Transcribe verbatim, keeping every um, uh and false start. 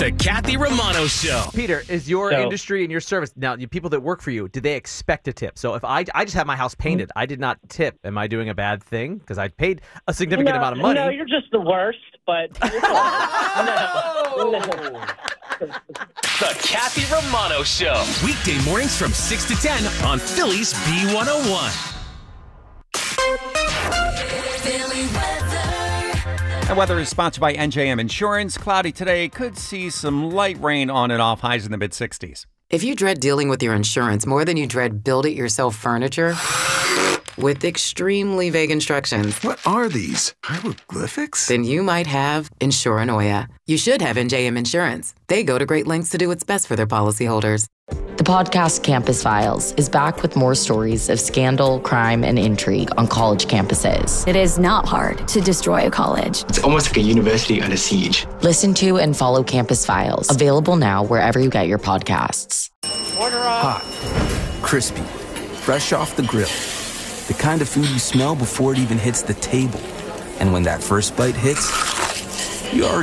The Kathy Romano Show. Peter, is your So- industry and your service, now, the people that work for you, do they expect a tip? So if I, I just have my house painted, I did not tip. Am I doing a bad thing? Because I paid a significant no, amount of money. No, you're just the worst, but you're no, no. The Kathy Romano Show. Weekday mornings from six to ten on Philly's B one oh one. And weather is sponsored by N J M Insurance. Cloudy today. Could see some light rain on and off, highs in the mid sixties. If you dread dealing with your insurance more than you dread build-it-yourself furniture, with extremely vague instructions, What are these? Hieroglyphics? then you might have Insuranoia. You should have N J M Insurance. They go to great lengths to do what's best for their policyholders. The podcast Campus Files is back with more stories of scandal, crime, and intrigue on college campuses. It is not hard to destroy a college. It's almost like a university under siege. Listen to and follow Campus Files, available now wherever you get your podcasts. Hot, crispy, fresh off the grill. The kind of food you smell before it even hits the table. And when that first bite hits, you already